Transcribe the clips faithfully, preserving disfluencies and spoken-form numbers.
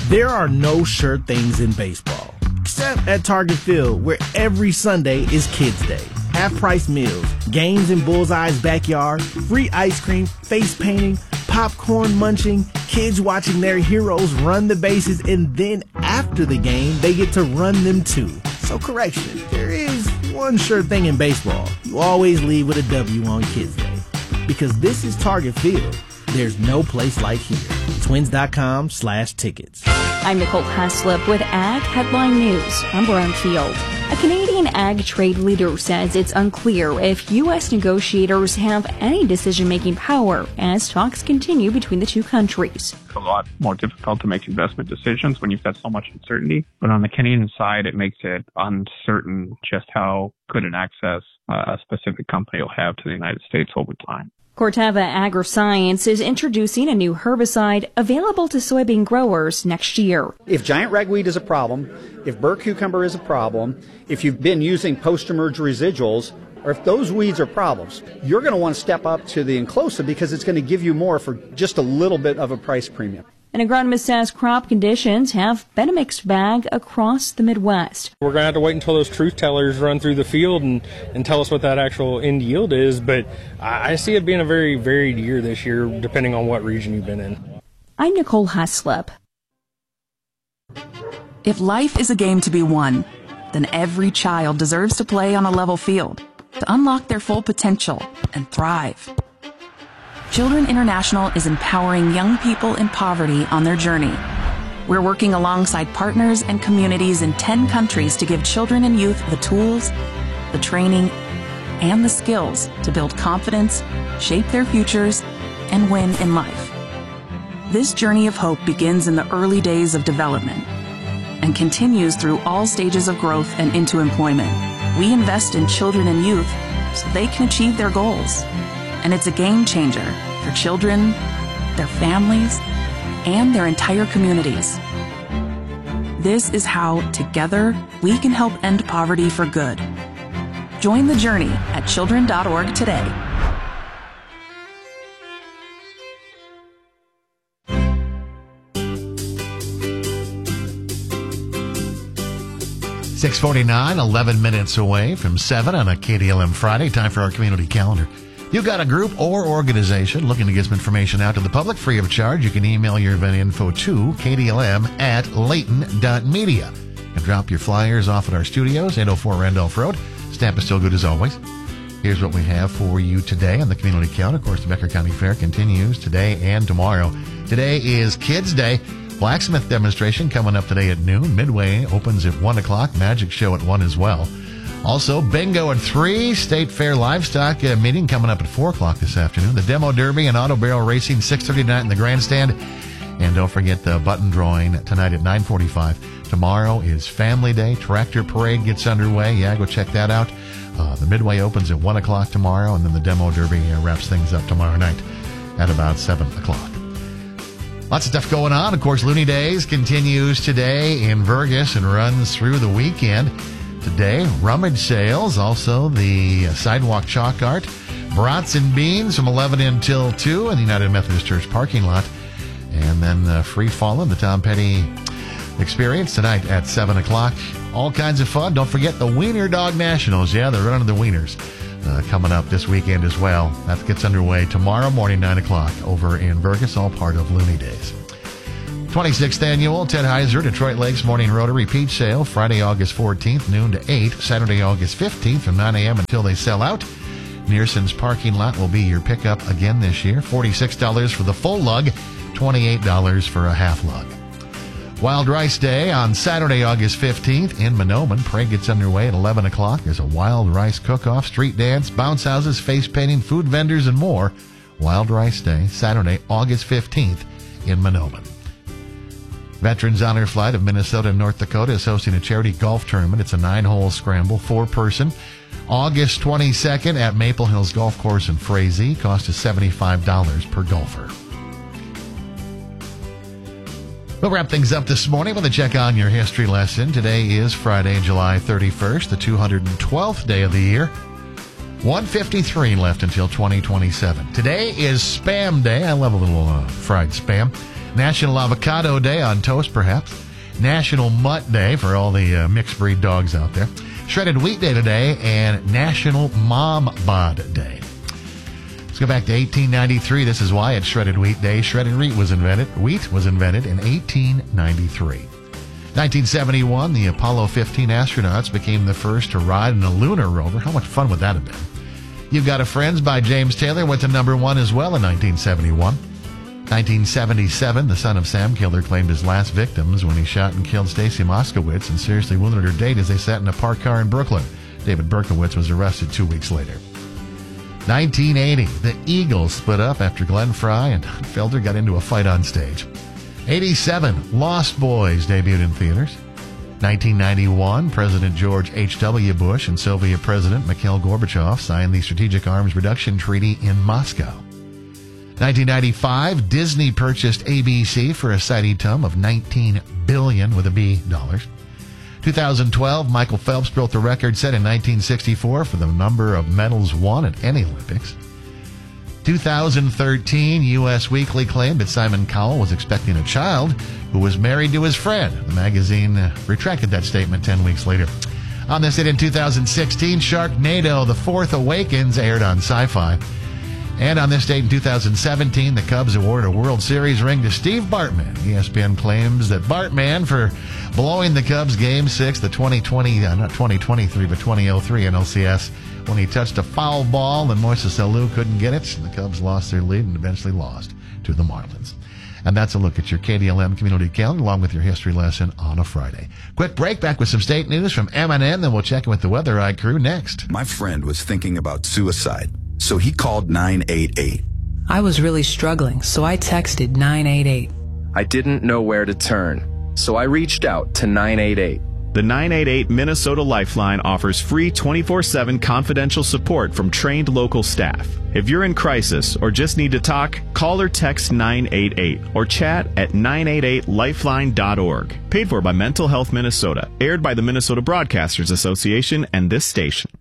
There are no sure things in baseball, except at Target Field, where every Sunday is Kids Day. Half-price meals, games in Bullseye's backyard, free ice cream, face painting, popcorn munching, kids watching their heroes run the bases, and then after the game, they get to run them too. So correction, there is one sure thing in baseball. You always leave with a W on Kids Day. Because this is Target Field. There's no place like here. Twins.com slash tickets. I'm Nicole Haslip with Ag Headline News. I'm Brownfield. A Canadian ag trade leader says it's unclear if U S negotiators have any decision-making power as talks continue between the two countries. It's a lot more difficult to make investment decisions when you've got so much uncertainty. But on the Canadian side, it makes it uncertain just how good an access uh, a specific company will have to the United States over time. Corteva AgriScience is introducing a new herbicide available to soybean growers next year. If giant ragweed is a problem, if burr cucumber is a problem, if you've been using post-emerge residuals, or if those weeds are problems, you're going to want to step up to the Enclosa because it's going to give you more for just a little bit of a price premium. An agronomist says crop conditions have been a mixed bag across the Midwest. We're going to have to wait until those truth tellers run through the field and, and tell us what that actual end yield is, but I see it being a very varied year this year, depending on what region you've been in. I'm Nicole Haslip. If life is a game to be won, then every child deserves to play on a level field to unlock their full potential and thrive. Children International is empowering young people in poverty on their journey. We're working alongside partners and communities in ten countries to give children and youth the tools, the training, and the skills to build confidence, shape their futures, and win in life. This journey of hope begins in the early days of development and continues through all stages of growth and into employment. We invest in children and youth so they can achieve their goals. And it's a game changer for children, their families, and their entire communities. This is how, together, we can help end poverty for good. Join the journey at children dot org today. six forty-nine, eleven minutes away from seven on a K D L M Friday. Time for our community calendar. You've got a group or organization looking to get some information out to the public free of charge. You can email your event info to K D L M at Layton dot media. And drop your flyers off at our studios, eight oh four Randolph Road. Stamp is still good as always. Here's what we have for you today on the community calendar. Of course, the Becker County Fair continues today and tomorrow. Today is Kids Day. Blacksmith demonstration coming up today at noon. Midway opens at one o'clock. Magic show at one as well. Also, bingo at three. State Fair Livestock uh, meeting coming up at four o'clock this afternoon. The Demo Derby and Auto Barrel Racing, six thirty tonight in the grandstand. And don't forget the button drawing tonight at nine forty-five. Tomorrow is Family Day. Tractor Parade gets underway. Yeah, go check that out. Uh, the Midway opens at one o'clock tomorrow, and then the Demo Derby uh, wraps things up tomorrow night at about seven o'clock. Lots of stuff going on. Of course, Looney Days continues today in Vergas and runs through the weekend. Today, rummage sales, also the sidewalk chalk art, brats and beans from eleven until two in the United Methodist Church parking lot. And then uh, Free Fallin', the Tom Petty experience tonight at seven o'clock. All kinds of fun. Don't forget the Wiener Dog Nationals. Yeah, they're running the Wieners uh, coming up this weekend as well. That gets underway tomorrow morning, nine o'clock over in Vergas, all part of Looney Days. twenty-sixth Annual Ted Heiser Detroit Lakes Morning Rotary Peach Sale, Friday, August fourteenth, noon to eight, Saturday, August fifteenth from nine a.m. until they sell out. Nearson's parking lot will be your pickup again this year. forty-six dollars for the full lug, twenty-eight dollars for a half lug. Wild Rice Day on Saturday, August fifteenth in Mahnomen. Parade gets underway at eleven o'clock. There's a wild rice cook-off, street dance, bounce houses, face painting, food vendors, and more. Wild Rice Day, Saturday, August fifteenth in Mahnomen. Veterans Honor Flight of Minnesota and North Dakota is hosting a charity golf tournament. It's a nine-hole scramble, four-person. August twenty-second at Maple Hills Golf Course in Frazee. Cost is seventy-five dollars per golfer. We'll wrap things up this morning with a check on your history lesson. Today is Friday, July thirty-first, the two hundred twelfth day of the year. one fifty-three left until twenty twenty-seven. Today is Spam Day. I love a little uh, fried spam. National Avocado Day on toast, perhaps. National Mutt Day for all the uh, mixed breed dogs out there. Shredded Wheat Day today, and National Mom Bod Day. Let's go back to eighteen ninety-three. This is why it's Shredded Wheat Day. Shredded wheat was invented. Wheat was invented in eighteen ninety-three. nineteen seventy-one, the Apollo fifteen astronauts became the first to ride in a lunar rover. How much fun would that have been? You've Got a Friends by James Taylor went to number one as well in nineteen seventy-one. nineteen seventy-seven, the son of Sam killer claimed his last victims when he shot and killed Stacy Moskowitz and seriously wounded her date as they sat in a parked car in Brooklyn. David Berkowitz was arrested two weeks later. nineteen eighty, the Eagles split up after Glenn Fry and Don Felder got into a fight on stage. eighty-seven, Lost Boys debuted in theaters. nineteen ninety-one, President George H W. Bush and Soviet President Mikhail Gorbachev signed the Strategic Arms Reduction Treaty in Moscow. nineteen ninety-five, Disney purchased A B C for a sighting sum of nineteen billion dollars with a B dollars. two thousand twelve, Michael Phelps broke the record set in nineteen sixty-four for the number of medals won at any Olympics. two thousand thirteen, U S Weekly claimed that Simon Cowell was expecting a child who was married to his friend. The magazine uh, retracted that statement ten weeks later. On this date in two thousand sixteen, Sharknado: The Fourth Awakens aired on Sci-Fi. And on this date in two thousand seventeen, the Cubs awarded a World Series ring to Steve Bartman. E S P N claims that Bartman, for blowing the Cubs Game six, the twenty twenty, uh, not twenty twenty-three, but twenty oh three N L C S, when he touched a foul ball and Moises Alou couldn't get it. The Cubs lost their lead and eventually lost to the Marlins. And that's a look at your K D L M community calendar, along with your history lesson on a Friday. Quick break, back with some state news from M and N, then we'll check in with the Weather Eye crew next. My friend was thinking about suicide, so he called nine eight eight. I was really struggling, so I texted nine eight eight. I didn't know where to turn, so I reached out to nine eight eight. The nine eight eight Minnesota Lifeline offers free twenty-four seven confidential support from trained local staff. If you're in crisis or just need to talk, call or text nine eight eight or chat at nine eight eight lifeline dot org. Paid for by Mental Health Minnesota. Aired by the Minnesota Broadcasters Association and this station.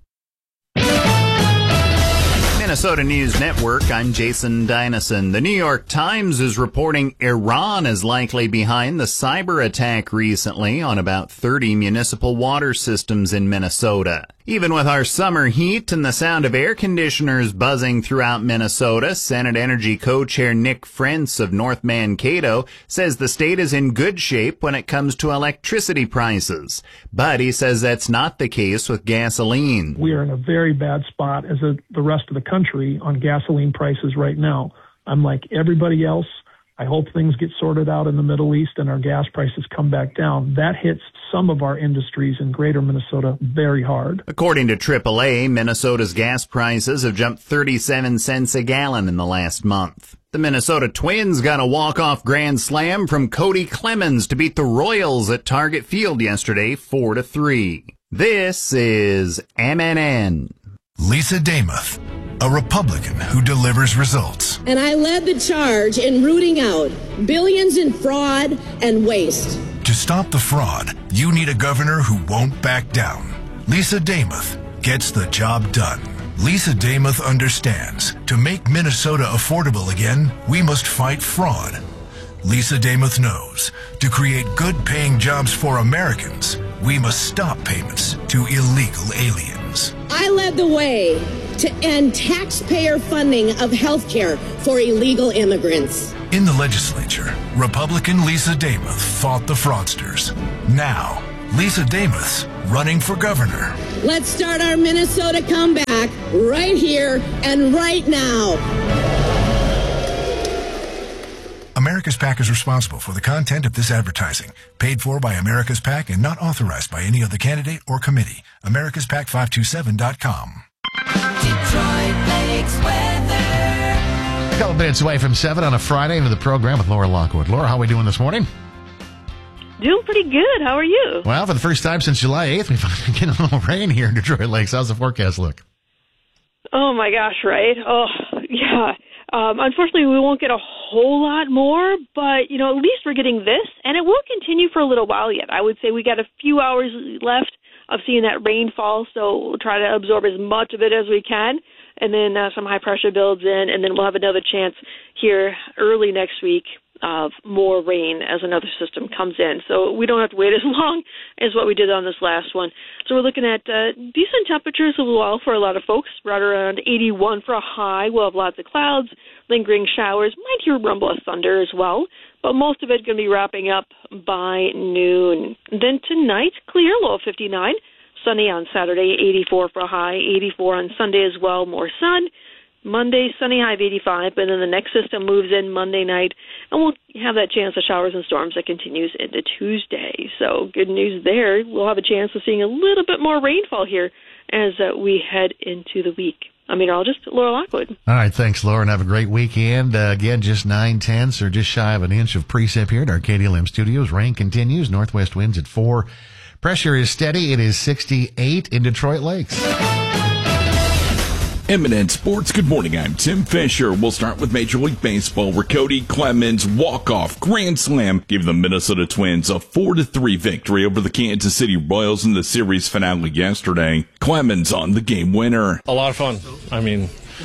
Minnesota News Network, I'm Jason Dynison. The New York Times is reporting Iran is likely behind the cyber attack recently on about thirty municipal water systems in Minnesota. Even with our summer heat and the sound of air conditioners buzzing throughout Minnesota, Senate Energy Co-Chair Nick Frentz of North Mankato says the state is in good shape when it comes to electricity prices. But he says that's not the case with gasoline. We are in a very bad spot as a, the rest of the country on gasoline prices right now. I'm like everybody else. I hope things get sorted out in the Middle East and our gas prices come back down. That hits some of our industries in greater Minnesota very hard. According to triple A, Minnesota's gas prices have jumped thirty-seven cents a gallon in the last month. The Minnesota Twins got a walk-off grand slam from Cody Clemens to beat the Royals at Target Field yesterday, four to three. This is M N N. Lisa Damuth, a Republican who delivers results. And I led the charge in rooting out billions in fraud and waste. To stop the fraud, you need a governor who won't back down. Lisa Damuth gets the job done. Lisa Damuth understands to make Minnesota affordable again, we must fight fraud. Lisa Damuth knows to create good-paying jobs for Americans, we must stop payments to illegal aliens. I led the way to end taxpayer funding of health care for illegal immigrants. In the legislature, Republican Lisa Damuth fought the fraudsters. Now, Lisa Damuth's running for governor. Let's start our Minnesota comeback right here and right now. America's PAC is responsible for the content of this advertising. Paid for by America's PAC and not authorized by any other candidate or committee. Americas Pac five two seven dot com. Detroit Lakes weather. A couple minutes away from seven on a Friday into the program with Laura Lockwood. Laura, how are we doing this morning? Doing pretty good. How are you? Well, for the first time since July eighth, we've finally getting a little rain here in Detroit Lakes. How's the forecast look? Oh, my gosh, right? Oh, yeah. Um, unfortunately, we won't get a whole lot more, but, you know, at least we're getting this, and it will continue for a little while yet. I would say we got a few hours left of seeing that rainfall, so we'll try to absorb as much of it as we can, and then uh, some high pressure builds in, and then we'll have another chance here early next week of more rain as another system comes in. So we don't have to wait as long as what we did on this last one. So we're looking at uh, decent temperatures as well for a lot of folks, right around eighty-one for a high. We'll have lots of clouds, lingering showers, might hear a rumble of thunder as well, but most of it going to be wrapping up by noon. Then tonight, clear, low of fifty-nine. Sunny on Saturday, eighty-four for a high, eighty-four on Sunday as well, more sun. Monday, sunny, high of eighty-five, but then the next system moves in Monday night, and we'll have that chance of showers and storms that continues into Tuesday. So good news there. We'll have a chance of seeing a little bit more rainfall here as uh, we head into the week. I'm meteorologist Laura Lockwood. All right, thanks, Laura, and have a great weekend. Uh, again, just nine tenths or just shy of an inch of precip here at our K D L M studios. Rain continues, northwest winds at four. Pressure is steady. It is sixty-eight in Detroit Lakes. Eminent Sports, good morning. I'm Tim Fisher. We'll start with Major League Baseball, where Cody Clemens' walk-off grand slam gave the Minnesota Twins a four to three victory over the Kansas City Royals in the series finale yesterday. Clemens on the game winner. A lot of fun. I mean,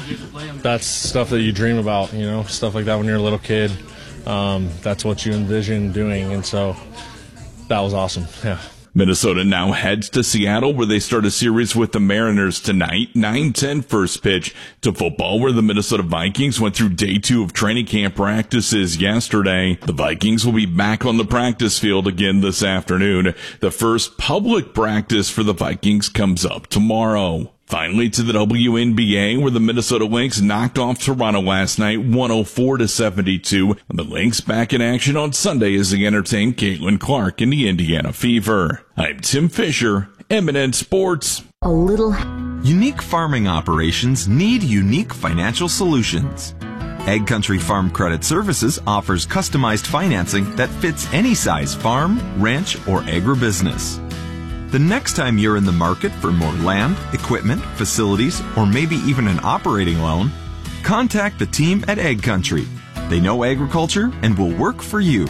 that's stuff that you dream about, you know, stuff like that when you're a little kid. Um, that's what you envision doing, and so that was awesome, yeah. Minnesota now heads to Seattle, where they start a series with the Mariners tonight. nine ten first pitch to football, where the Minnesota Vikings went through day two of training camp practices yesterday. The Vikings will be back on the practice field again this afternoon. The first public practice for the Vikings comes up tomorrow. Finally, to the W N B A, where the Minnesota Lynx knocked off Toronto last night, one oh four to seventy-two. And the Lynx back in action on Sunday as they entertain Caitlin Clark in the Indiana Fever. I'm Tim Fisher, Eminent Sports. A little. Unique farming operations need unique financial solutions. Ag Country Farm Credit Services offers customized financing that fits any size farm, ranch, or agribusiness. The next time you're in the market for more land, equipment, facilities, or maybe even an operating loan, contact the team at Ag Country. They know agriculture and will work for you.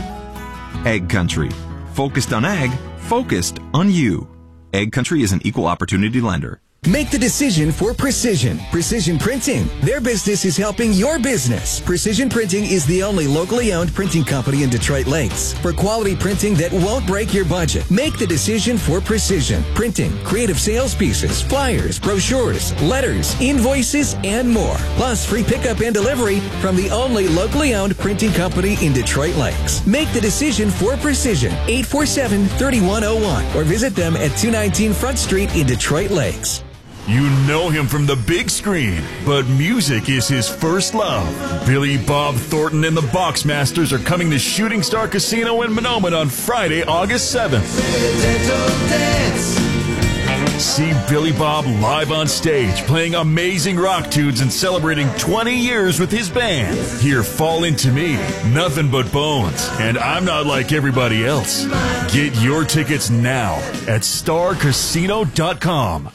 Ag Country. Focused on ag, focused on you. Ag Country is an equal opportunity lender. Make the decision for Precision. Precision Printing. Their business is helping your business. Precision Printing is the only locally owned printing company in Detroit Lakes. For quality printing that won't break your budget, make the decision for Precision Printing. Creative sales pieces, flyers, brochures, letters, invoices, and more. Plus free pickup and delivery from the only locally owned printing company in Detroit Lakes. Make the decision for Precision. eight four seven, three one zero one or visit them at two nineteen Front Street in Detroit Lakes. You know him from the big screen, but music is his first love. Billy Bob Thornton and the Boxmasters are coming to Shooting Star Casino in Monoman on Friday, August seventh. See Billy Bob live on stage, playing amazing rock tunes and celebrating twenty years with his band. Hear Fall Into Me, Nothing But Bones, and I'm Not Like Everybody Else. Get your tickets now at star casino dot com.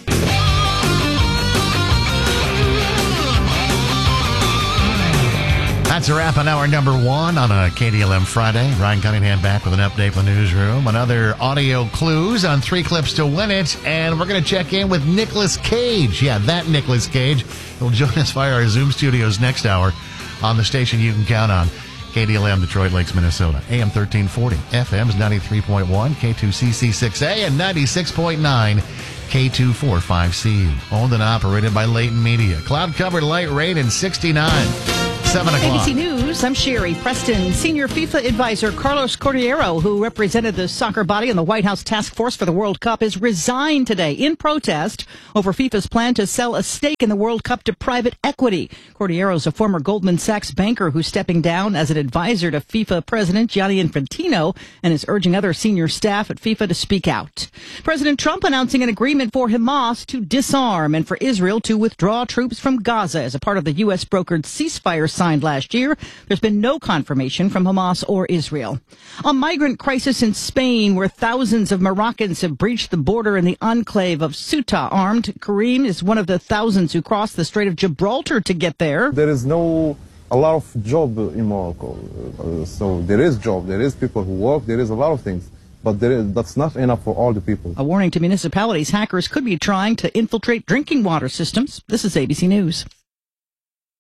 That's a wrap on hour number one on a K D L M Friday. Ryan Cunningham back with an update from the newsroom. Another audio clues on three clips to win it. And we're going to check in with Nicolas Cage. Yeah, that Nicolas Cage. He'll join us via our Zoom studios next hour on the station you can count on. K D L M, Detroit Lakes, Minnesota. A M thirteen forty. F M's ninety-three point one. K two C C six A and ninety-six point nine. K two forty-five C U. Owned and operated by Leighton Media. Cloud covered, light rain, and sixty-nine. seven o'clock. A B C News, I'm Sherry Preston. Senior FIFA advisor Carlos Cordeiro, who represented the soccer body in the White House task force for the World Cup, is resigned today in protest over FIFA's plan to sell a stake in the World Cup to private equity. Cordeiro is a former Goldman Sachs banker who's stepping down as an advisor to FIFA President Gianni Infantino and is urging other senior staff at FIFA to speak out. President Trump announcing an agreement for Hamas to disarm and for Israel to withdraw troops from Gaza as a part of the U S brokered ceasefire signed last year. There's been no confirmation from Hamas or Israel. A migrant crisis in Spain where thousands of Moroccans have breached the border in the enclave of Ceuta. Armed Karim is one of the thousands who crossed the Strait of Gibraltar to get there. There is no a lot of job in Morocco. Uh, so there is job, there is people who work, there is a lot of things. But there is, that's not enough for all the people. A warning to municipalities. Hackers could be trying to infiltrate drinking water systems. This is A B C News.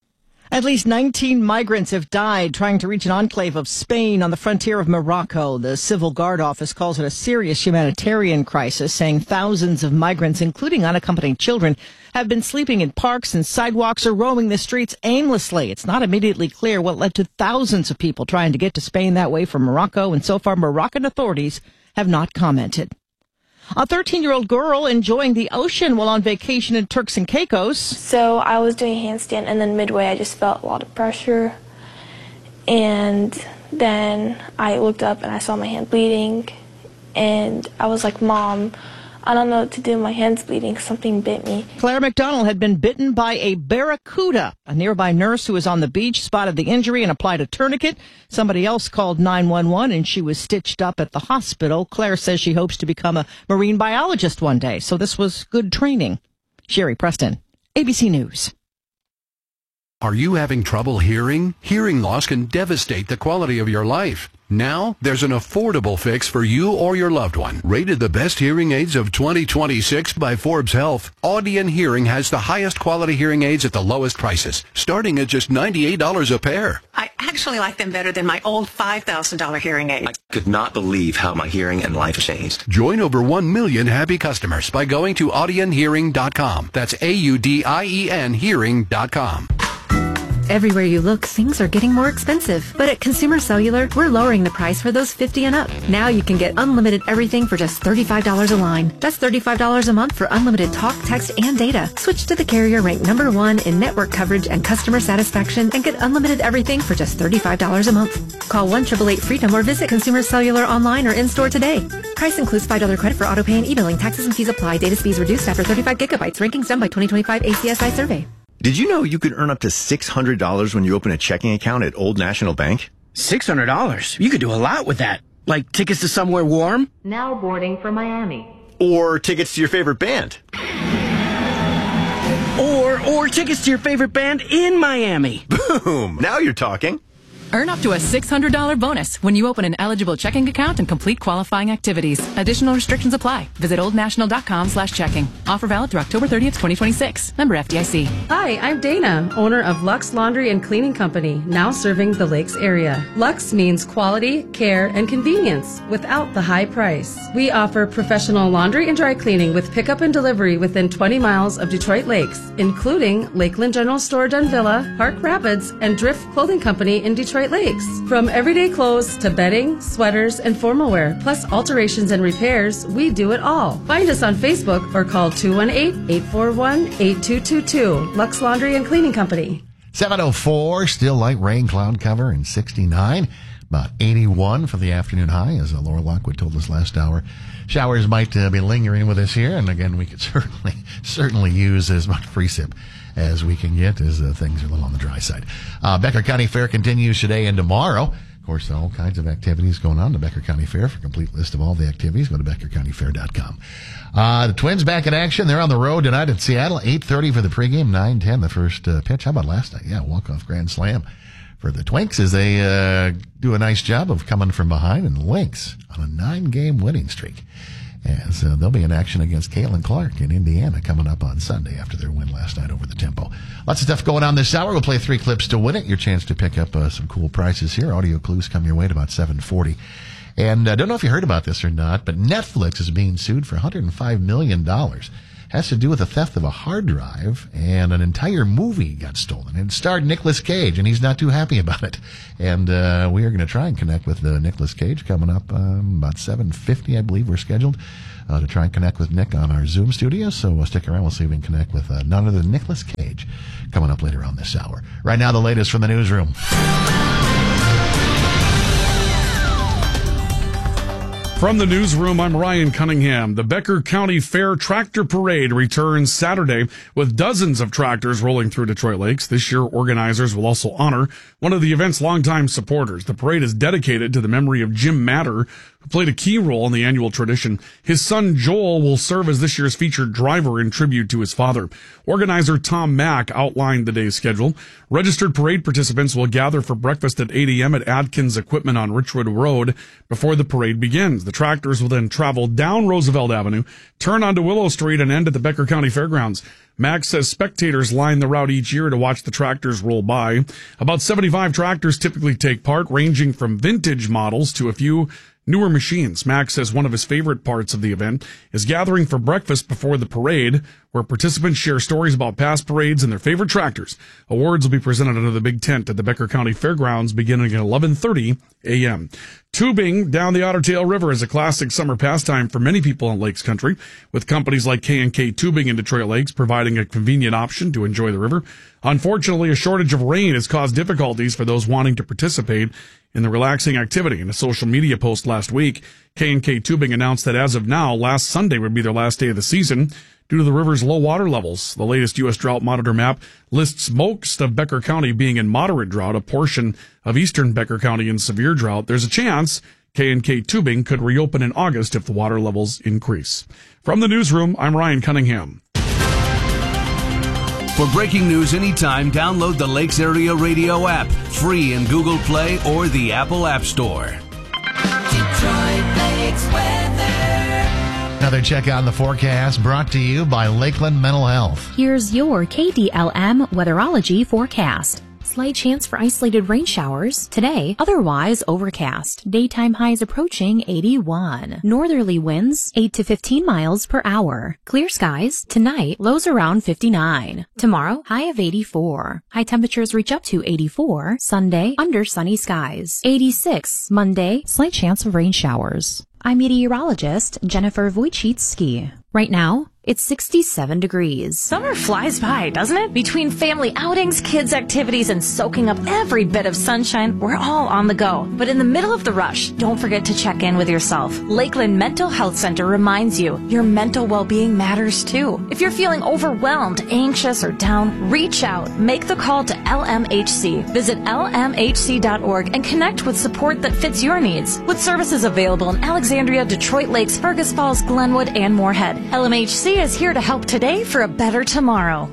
At least nineteen migrants have died trying to reach an enclave of Spain on the frontier of Morocco. The Civil Guard office calls it a serious humanitarian crisis, saying thousands of migrants, including unaccompanied children, have been sleeping in parks and sidewalks or roaming the streets aimlessly. It's not immediately clear what led to thousands of people trying to get to Spain that way from Morocco, and so far Moroccan authorities have not commented. A thirteen-year-old girl enjoying the ocean while on vacation in Turks and Caicos. So I was doing a handstand, and then midway I just felt a lot of pressure. And then I looked up and I saw my hand bleeding. And I was like, Mom, I don't know what to do. My hand's bleeding. Something bit me. Claire McDonald had been bitten by a barracuda. A nearby nurse who was on the beach spotted the injury and applied a tourniquet. Somebody else called nine one one and she was stitched up at the hospital. Claire says she hopes to become a marine biologist one day, so this was good training. Sherry Preston, A B C News. Are you having trouble hearing? Hearing loss can devastate the quality of your life. Now, there's an affordable fix for you or your loved one. Rated the best hearing aids of twenty twenty-six by Forbes Health, Audion Hearing has the highest quality hearing aids at the lowest prices, starting at just ninety-eight dollars a pair. I actually like them better than my old five thousand dollars hearing aid. I could not believe how my hearing and life changed. Join over one million happy customers by going to audion hearing dot com. That's A U D I E N hearing dot com. Everywhere you look, things are getting more expensive. But at Consumer Cellular, we're lowering the price for those fifty and up. Now you can get unlimited everything for just thirty-five dollars a line. That's thirty-five dollars a month for unlimited talk, text, and data. Switch to the carrier ranked number one in network coverage and customer satisfaction and get unlimited everything for just thirty-five dollars a month. Call one eight eight eight freedom or visit Consumer Cellular online or in-store today. Price includes five dollars credit for auto pay and e-billing. Taxes and fees apply. Data speeds reduced after thirty-five gigabytes. Rankings done by twenty twenty-five A C S I survey. Did you know you could earn up to six hundred dollars when you open a checking account at Old National Bank? six hundred dollars? You could do a lot with that. Like tickets to somewhere warm? Now boarding for Miami. Or tickets to your favorite band. Or, or tickets to your favorite band in Miami. Boom! Now you're talking. Earn up to a six hundred dollars bonus when you open an eligible checking account and complete qualifying activities. Additional restrictions apply. Visit oldnational.com slash checking. Offer valid through October thirtieth, twenty twenty-six. Member F D I C. Hi, I'm Dana, owner of Lux Laundry and Cleaning Company, now serving the Lakes area. Lux means quality, care, and convenience without the high price. We offer professional laundry and dry cleaning with pickup and delivery within twenty miles of Detroit Lakes, including Lakeland General Store Dunvilla, Park Rapids, and Drift Clothing Company in Detroit Lakes. From everyday clothes to bedding, sweaters, and formal wear, plus alterations and repairs, we do it all. Find us on Facebook or call two one eight, eight four one, eight two two two. Lux Laundry and Cleaning Company. seven oh four, still light rain cloud cover, and sixty-nine. About eighty-one for the afternoon high, as Laura Lockwood told us last hour. Showers might uh, be lingering with us here, and again, we could certainly certainly use as much precip as we can get, as uh, things are a little on the dry side. Uh, Becker County Fair continues today and tomorrow. Of course, all kinds of activities going on at the Becker County Fair. For a complete list of all the activities, go to becker county fair dot com. Uh, the Twins back in action. They're on the road tonight at Seattle. eight thirty for the pregame, nine ten the first uh, pitch. How about last night? Yeah, walk-off grand slam for the Twinks as they uh, do a nice job of coming from behind, and Lynx on a nine-game winning streak. And so they'll be in action against Caitlin Clark in Indiana coming up on Sunday after their win last night over the Tempo. Lots of stuff going on this hour. We'll play three clips to win it. Your chance to pick up uh, some cool prizes here. Audio clues come your way at about seven forty. And I uh, don't know if you heard about this or not, but Netflix is being sued for one hundred five million dollars. Has to do with the theft of a hard drive, and an entire movie got stolen. And it starred Nicolas Cage, and he's not too happy about it. And uh, we are going to try and connect with uh, Nicolas Cage coming up um, about seven fifty, I believe we're scheduled uh, to try and connect with Nick on our Zoom studio. So uh, stick around. We'll see if we can connect with uh, none other than Nicolas Cage coming up later on this hour. Right now, the latest from the newsroom. From the newsroom, I'm Ryan Cunningham. The Becker County Fair Tractor Parade returns Saturday with dozens of tractors rolling through Detroit Lakes. This year, organizers will also honor one of the event's longtime supporters. The parade is dedicated to the memory of Jim Matter, who played a key role in the annual tradition. His son Joel will serve as this year's featured driver in tribute to his father. Organizer Tom Mack outlined the day's schedule. Registered parade participants will gather for breakfast at eight a.m. at Adkins Equipment on Richwood Road before the parade begins. The tractors will then travel down Roosevelt Avenue, turn onto Willow Street, and end at the Becker County Fairgrounds. Max says spectators line the route each year to watch the tractors roll by. About seventy-five tractors typically take part, ranging from vintage models to a few newer machines. Max says one of his favorite parts of the event is gathering for breakfast before the parade, where participants share stories about past parades and their favorite tractors. Awards will be presented under the big tent at the Becker County Fairgrounds beginning at eleven thirty a.m. Tubing down the Otter Tail River is a classic summer pastime for many people in Lakes Country, with companies like K and K Tubing in Detroit Lakes providing a convenient option to enjoy the river. Unfortunately, a shortage of rain has caused difficulties for those wanting to participate in the relaxing activity. In a social media post last week, K and K Tubing announced that as of now, last Sunday would be their last day of the season due to the river's low water levels. The latest U S Drought Monitor map lists most of Becker County being in moderate drought, a portion of eastern Becker County in severe drought. There's a chance K and K Tubing could reopen in August if the water levels increase. From the newsroom, I'm Ryan Cunningham. For breaking news anytime, download the Lakes Area Radio app, free in Google Play or the Apple App Store. Detroit Lakes weather. Another check on the forecast brought to you by Lakeland Mental Health. Here's your K D L M Weatherology forecast. Slight chance for isolated rain showers today, otherwise overcast. Daytime highs approaching eighty-one. Northerly winds eight to fifteen miles per hour. Clear skies tonight, lows around fifty-nine. Tomorrow, high of eighty-four. High temperatures reach up to eighty-four. Sunday, under sunny skies. eighty-six. Monday, slight chance of rain showers. I'm meteorologist Jennifer Wojcicki. Right now, it's sixty-seven degrees. Summer flies by, doesn't it? Between family outings, kids' activities, and soaking up every bit of sunshine, we're all on the go. But in the middle of the rush, don't forget to check in with yourself. Lakeland Mental Health Center reminds you your mental well-being matters too. If you're feeling overwhelmed, anxious, or down, reach out. Make the call to L M H C. Visit L M H C dot org and connect with support that fits your needs. With services available in Alexandria, Detroit Lakes, Fergus Falls, Glenwood, and Moorhead, L M H C is here to help today for a better tomorrow.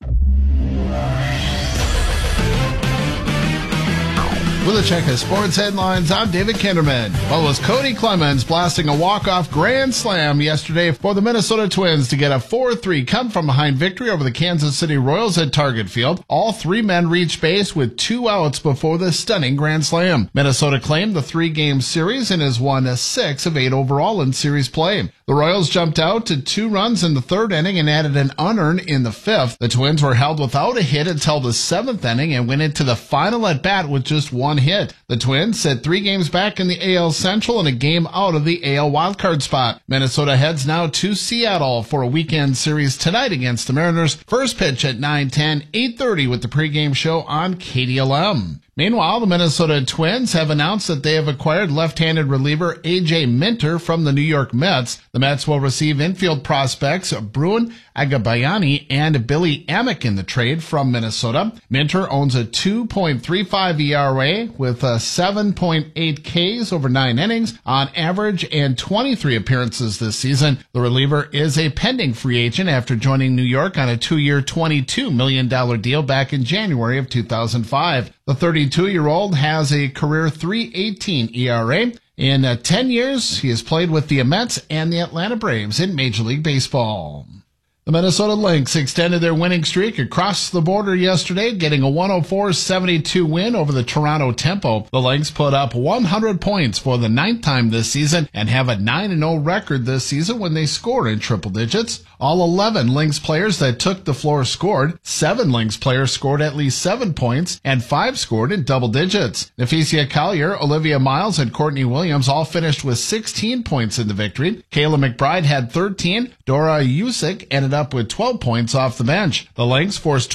With a check of sports headlines, I'm David Kinderman. Well, it was Cody Clemens blasting a walk-off grand slam yesterday for the Minnesota Twins to get a four three come-from-behind victory over the Kansas City Royals at Target Field. All three men reached base with two outs before the stunning grand slam. Minnesota claimed the three-game series and has won six of eight overall in series play. The Royals jumped out to two runs in the third inning and added an unearned in the fifth. The Twins were held without a hit until the seventh inning and went into the final at-bat with just one hit. The Twins sit three games back in the A L Central and a game out of the A L wildcard spot. Minnesota heads now to Seattle for a weekend series tonight against the Mariners. First pitch at nine ten, eight thirty with the pregame show on K D L M. Meanwhile, the Minnesota Twins have announced that they have acquired left-handed reliever A J Minter from the New York Mets. The Mets will receive infield prospects Bruin Agabayani and Billy Amick in the trade from Minnesota. Minter owns a two point three five E R A with a seven point eight Ks over nine innings on average and twenty-three appearances this season. The reliever is a pending free agent after joining New York on a two-year, twenty-two million dollars deal back in January of two thousand five. The thirty-two-year-old has a career three eighteen E R A. In uh, ten years, he has played with the Mets and the Atlanta Braves in Major League Baseball. The Minnesota Lynx extended their winning streak across the border yesterday, getting a one oh four seventy-two win over the Toronto Tempo. The Lynx put up one hundred points for the ninth time this season and have a nine and oh record this season when they score in triple digits. All eleven Lynx players that took the floor scored. Seven Lynx players scored at least seven points, and five scored in double digits. Neficia Collier, Olivia Miles, and Courtney Williams all finished with sixteen points in the victory. Kayla McBride had thirteen. Dora Usyk ended up with twelve points off the bench. The Lynx forced